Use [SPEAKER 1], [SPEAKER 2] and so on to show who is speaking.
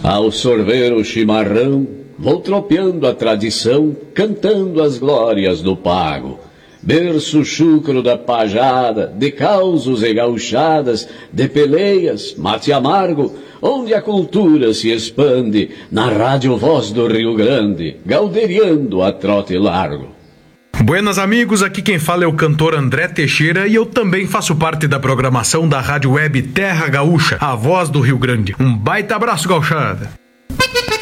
[SPEAKER 1] Ao sorver o chimarrão, vou tropeando a tradição, cantando as glórias do pago. Berço chucro da pajada, de causos e gauchadas, de peleias, mate amargo, onde a cultura se expande, na rádio Voz do Rio Grande, gauderiando a trote largo.
[SPEAKER 2] Buenas amigos, aqui quem fala é o cantor André Teixeira e eu também faço parte da programação da Rádio Web Terra Gaúcha, a Voz do Rio Grande. Um baita abraço, gauchada!